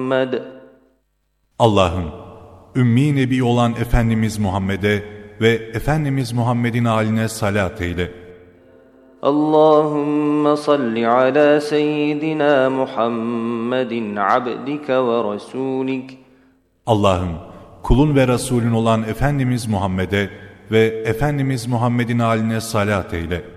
محمد. Allah'ım, Ümmi Nebi olan Efendimiz Muhammed'e ve Efendimiz Muhammed'in âline salat eyle. Allahümme salli ala seyyidina Muhammedin abdike ve rasulik. Allah'ım, kulun ve Resulün olan Efendimiz Muhammed'e ve Efendimiz Muhammed'in âline salat eyle.